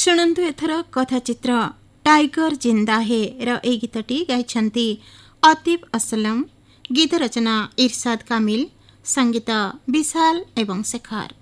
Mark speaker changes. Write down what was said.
Speaker 1: शुणन्तु एथर कथाचित्र tiger जिंदा है र ए गीतटी गाइछन्ति अतीफ असलम। गीत रचना इरशाद कामिल, संगीत विशाल एवं शेखर।